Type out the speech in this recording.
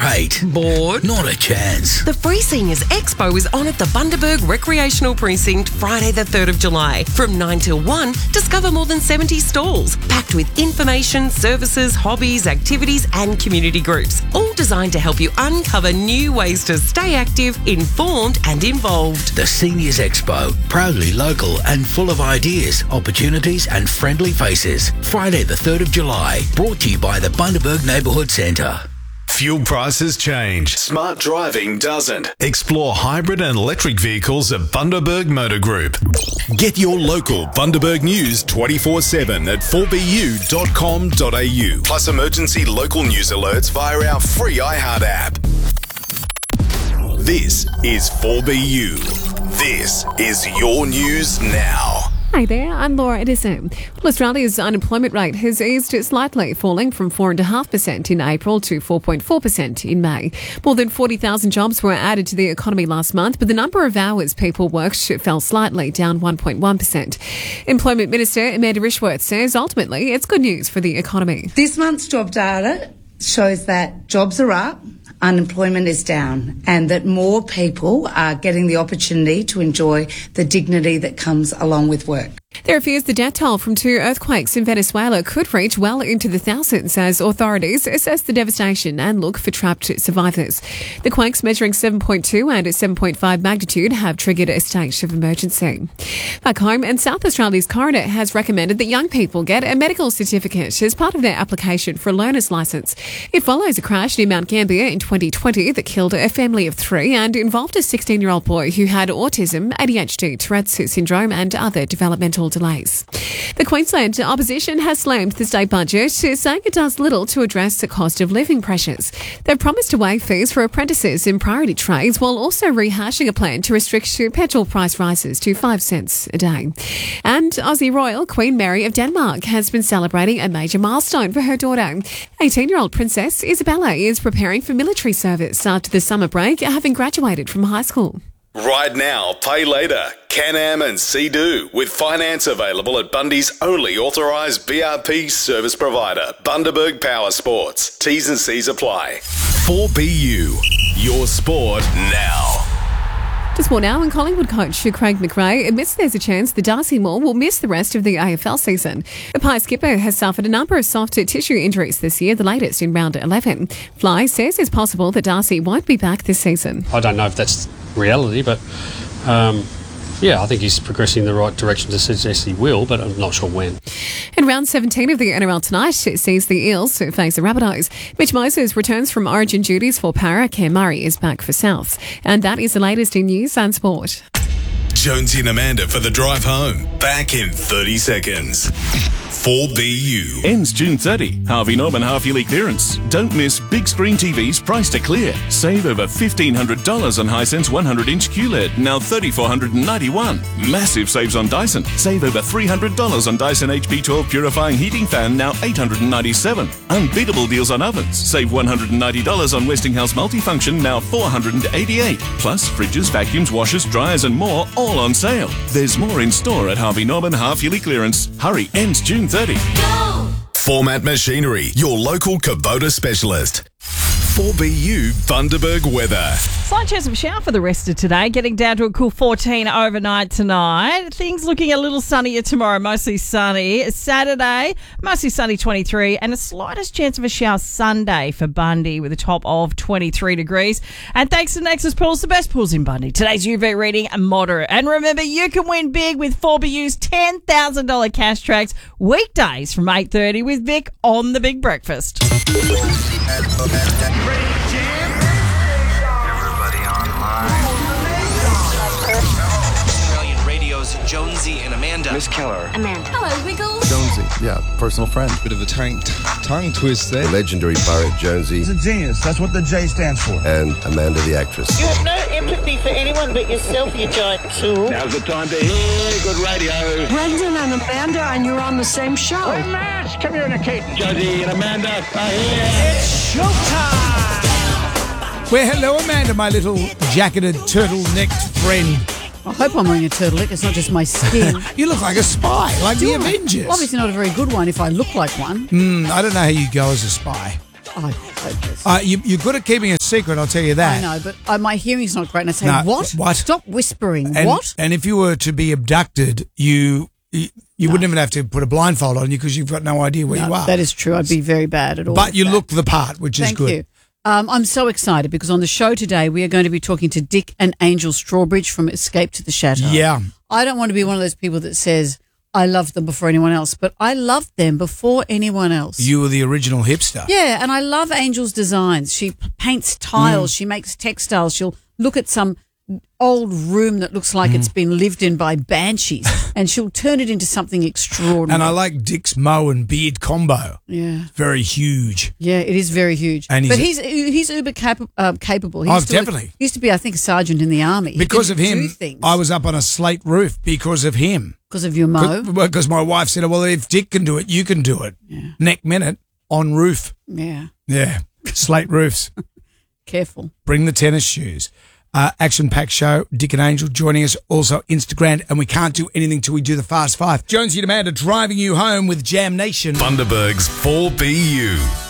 hate. Bored? Not a chance. The Free Seniors Expo is on at the Bundaberg Recreational Precinct Friday the 3rd of July. From 9 till 1, discover more than 70 stalls, packed with information, services, hobbies, activities and community groups, all designed to help you uncover new ways to stay active, informed and involved. The Seniors Expo, proudly local and full of ideas, opportunities and friendly faces. Friday the 3rd of July, brought to you by the Bundaberg Neighbourhood Centre. Fuel prices change. Smart driving doesn't. Explore hybrid and electric vehicles at Bundaberg Motor Group. Get your local Bundaberg news 24/7 at 4bu.com.au. Plus emergency local news alerts via our free iHeart app. This is 4BU. This is your news now. Hi there, I'm Laura Edison. Well, Australia's unemployment rate has eased slightly, falling from 4.5% in April to 4.4% in May. More than 40,000 jobs were added to the economy last month, but the number of hours people worked fell slightly, down 1.1%. Employment Minister Amanda Rishworth says ultimately it's good news for the economy. This month's job data shows that jobs are up, unemployment is down, and that more people are getting the opportunity to enjoy the dignity that comes along with work. There are fears the death toll from 2 earthquakes in Venezuela could reach well into the thousands as authorities assess the devastation and look for trapped survivors. The quakes measuring 7.2 and 7.5 magnitude have triggered a state of emergency. Back home, and South Australia's coroner has recommended that young people get a medical certificate as part of their application for a learner's licence. It follows a crash near Mount Gambier in 2020 that killed a family of 3 and involved a 16-year-old boy who had autism, ADHD, Tourette's syndrome and other developmental delays. The Queensland opposition has slammed the state budget, saying it does little to address the cost of living pressures. They've promised to waive fees for apprentices in priority trades while also rehashing a plan to restrict petrol price rises to 5 cents a day. And Aussie Royal Queen Mary of Denmark has been celebrating a major milestone for her daughter. 18-year-old Princess Isabella is preparing for military service after the summer break, having graduated from high school. Ride now, pay later. Can-Am and Sea-Doo with finance available at Bundy's only authorised BRP service provider, Bundaberg Power Sports. T's and C's apply. 4BU, your sport now. Just more now, and Collingwood coach Craig McRae admits there's a chance the Darcy Maul will miss the rest of the AFL season. The Pie skipper has suffered a number of soft tissue injuries this year, the latest in round 11. Fly says it's possible that Darcy won't be back this season. I don't know if that's reality, but I think he's progressing in the right direction to suggest he will, but I'm not sure when. In round 17 of the NRL tonight, it sees the Eels face the Rabbitohs. Mitch Moses returns from origin duties for Para. Cam Murray is back for South. And that is the latest in news and sport. Jonesy and Amanda for the drive home. Back in 30 seconds. 4BU. Ends June 30. Harvey Norman half-yearly clearance. Don't miss big screen TVs priced to clear. Save over $1,500 on Hisense 100-inch QLED, now $3,491. Massive saves on Dyson. Save over $300 on Dyson HP12 purifying heating fan, now $897. Unbeatable deals on ovens. Save $190 on Westinghouse multifunction, now $488. Plus fridges, vacuums, washers, dryers and more, all on sale. There's more in store at Harvey Norman half-yearly clearance. Hurry, ends June 30. Go! Format Machinery, your local Kubota specialist. 4BU Bundaberg weather. Slight chance of a shower for the rest of today, getting down to a cool 14 overnight tonight. Things looking a little sunnier tomorrow, mostly sunny. Saturday, mostly sunny 23, and a slightest chance of a shower Sunday for Bundy with a top of 23 degrees. And thanks to Nexus Pools, the best pools in Bundy. Today's UV reading, moderate. And remember, you can win big with 4BU's $10,000 cash tracks weekdays from 8:30 with Vic on The Big Breakfast. Australian Radio's Jonesy and Amanda. Miss Keller. Amanda. Hello, Wiggles. Jonesy, yeah, personal friend. Bit of a tongue twist there. The legendary pirate Jonesy. He's a genius. That's what the J stands for. And Amanda the actress. You have no empathy for anyone but yourself, you giant tool. Now's the time to hear good radio. Brendan and Amanda, and you're on the same show. We're mass communicating. Jonesy and Amanda are here. It's showtime. Well, hello, Amanda, my little jacketed, turtle-necked friend. I hope I'm wearing a turtleneck. It's not just my skin. You look like a spy, like the Avengers. Obviously not a very good one if I look like one. I don't know how you go as a spy. You're good at keeping a secret, I'll tell you that. I know, but my hearing's not great. And I say, No, what? what? Stop whispering. And, what? And if you were to be abducted, you wouldn't even have to put a blindfold on you because you've got no idea where you are. That is true. I'd be very bad at all. But you look the part, which is good. Thank you. I'm so excited because on the show today we are going to be talking to Dick and Angel Strawbridge from Escape to the Chateau. Yeah. I don't want to be one of those people that says I loved them before anyone else, but I loved them before anyone else. You were the original hipster. Yeah, and I love Angel's designs. She paints tiles. She makes textiles. She'll look at some old room that looks like it's been lived in by banshees and she'll turn it into something extraordinary. And I like Dick's mow and beard combo. Yeah. Very huge. Yeah, it is very huge. And he's uber capable. He definitely. He used to be, I think, a sergeant in the army. Because of him, I was up on a slate roof because of him. Because of your mow? Because my wife said, well, if Dick can do it, you can do it. Yeah. Next minute, on roof. Yeah. Yeah. Slate roofs. Careful. Bring the tennis shoes. Action-packed show. Dick and Angel joining us. Also Instagram. And we can't do anything till we do the Fast Five. Jonesy and Amanda driving you home with Jam Nation. Bundaberg's 4BU.